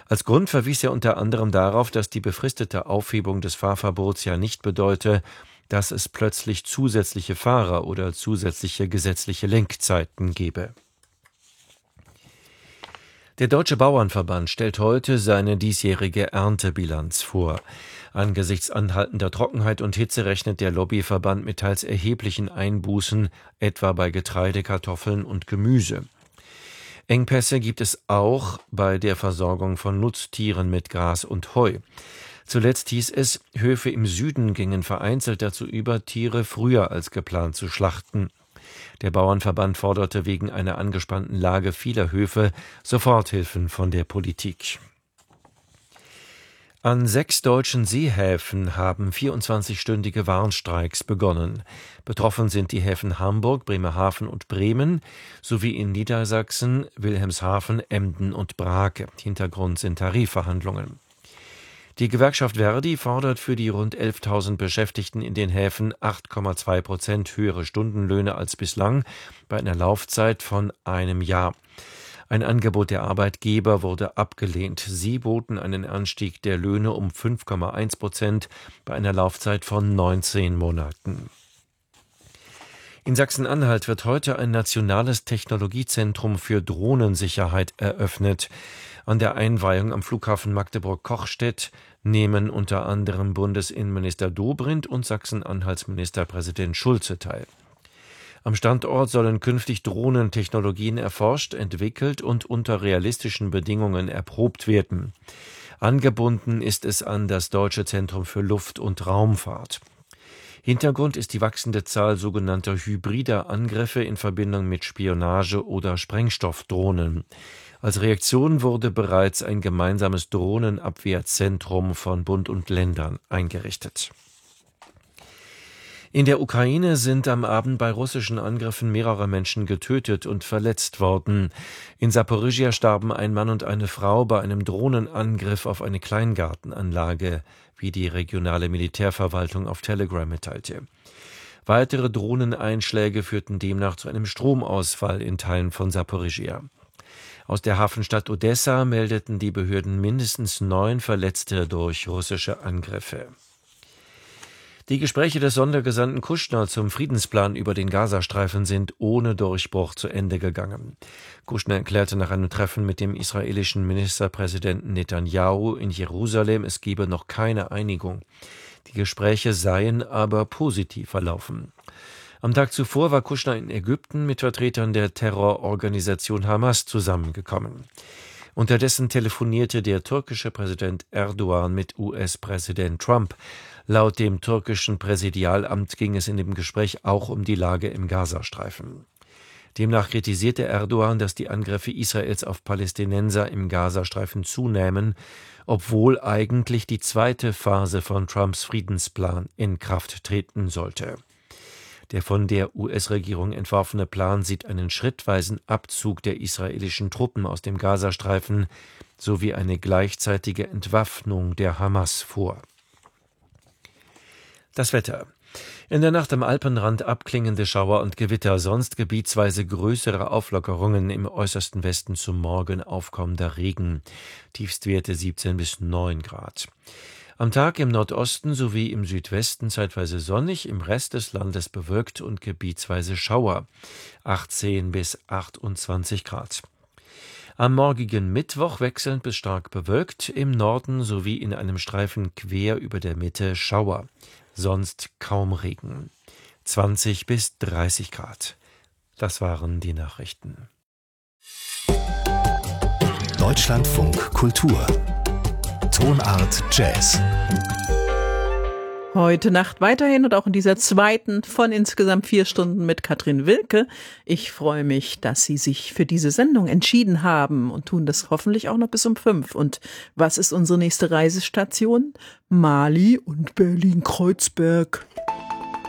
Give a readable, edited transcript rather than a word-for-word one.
Als Grund verwies er unter anderem darauf, dass die befristete Aufhebung des Fahrverbots ja nicht bedeute, dass es plötzlich zusätzliche Fahrer oder zusätzliche gesetzliche Lenkzeiten gebe. Der Deutsche Bauernverband stellt heute seine diesjährige Erntebilanz vor. Angesichts anhaltender Trockenheit und Hitze rechnet der Lobbyverband mit teils erheblichen Einbußen, etwa bei Getreide, Kartoffeln und Gemüse. Engpässe gibt es auch bei der Versorgung von Nutztieren mit Gras und Heu. Zuletzt hieß es, Höfe im Süden gingen vereinzelt dazu über, Tiere früher als geplant zu schlachten. Der Bauernverband forderte wegen einer angespannten Lage vieler Höfe Soforthilfen von der Politik. An 6 deutschen Seehäfen haben 24-stündige Warnstreiks begonnen. Betroffen sind die Häfen Hamburg, Bremerhaven und Bremen sowie in Niedersachsen Wilhelmshaven, Emden und Brake. Hintergrund sind Tarifverhandlungen. Die Gewerkschaft Verdi fordert für die rund 11.000 Beschäftigten in den Häfen 8,2% höhere Stundenlöhne als bislang bei einer Laufzeit von einem Jahr. Ein Angebot der Arbeitgeber wurde abgelehnt. Sie boten einen Anstieg der Löhne um 5,1% bei einer Laufzeit von 19 Monaten. In Sachsen-Anhalt wird heute ein nationales Technologiezentrum für Drohnensicherheit eröffnet. An der Einweihung am Flughafen Magdeburg-Kochstedt nehmen unter anderem Bundesinnenminister Dobrindt und Sachsen-Anhalts Ministerpräsident Schulze teil. Am Standort sollen künftig Drohnentechnologien erforscht, entwickelt und unter realistischen Bedingungen erprobt werden. Angebunden ist es an das Deutsche Zentrum für Luft- und Raumfahrt. Hintergrund ist die wachsende Zahl sogenannter hybrider Angriffe in Verbindung mit Spionage- oder Sprengstoffdrohnen. Als Reaktion wurde bereits ein gemeinsames Drohnenabwehrzentrum von Bund und Ländern eingerichtet. In der Ukraine sind am Abend bei russischen Angriffen mehrere Menschen getötet und verletzt worden. In Saporischschja starben ein Mann und eine Frau bei einem Drohnenangriff auf eine Kleingartenanlage, wie die regionale Militärverwaltung auf Telegram mitteilte. Weitere Drohneneinschläge führten demnach zu einem Stromausfall in Teilen von Saporischschja. Aus der Hafenstadt Odessa meldeten die Behörden mindestens 9 Verletzte durch russische Angriffe. Die Gespräche des Sondergesandten Kushner zum Friedensplan über den Gazastreifen sind ohne Durchbruch zu Ende gegangen. Kushner erklärte nach einem Treffen mit dem israelischen Ministerpräsidenten Netanyahu in Jerusalem, es gebe noch keine Einigung. Die Gespräche seien aber positiv verlaufen. Am Tag zuvor war Kushner in Ägypten mit Vertretern der Terrororganisation Hamas zusammengekommen. Unterdessen telefonierte der türkische Präsident Erdogan mit US-Präsident Trump. Laut dem türkischen Präsidialamt ging es in dem Gespräch auch um die Lage im Gazastreifen. Demnach kritisierte Erdogan, dass die Angriffe Israels auf Palästinenser im Gazastreifen zunehmen, obwohl eigentlich die zweite Phase von Trumps Friedensplan in Kraft treten sollte. Der von der US-Regierung entworfene Plan sieht einen schrittweisen Abzug der israelischen Truppen aus dem Gazastreifen sowie eine gleichzeitige Entwaffnung der Hamas vor. Das Wetter. In der Nacht am Alpenrand abklingende Schauer und Gewitter, sonst gebietsweise größere Auflockerungen, im äußersten Westen zum Morgen aufkommender Regen. Tiefstwerte 17 bis 9 Grad. Am Tag im Nordosten sowie im Südwesten zeitweise sonnig, im Rest des Landes bewölkt und gebietsweise Schauer, 18 bis 28 Grad. Am morgigen Mittwoch wechselnd bis stark bewölkt, im Norden sowie in einem Streifen quer über der Mitte Schauer, sonst kaum Regen, 20 bis 30 Grad. Das waren die Nachrichten. Deutschlandfunk Kultur Tonart Jazz. Heute Nacht weiterhin und auch in dieser zweiten von insgesamt 4 Stunden mit Katrin Wilke. Ich freue mich, dass Sie sich für diese Sendung entschieden haben und tun das hoffentlich auch noch bis um 5. Und was ist unsere nächste Reisestation? Mali und Berlin-Kreuzberg.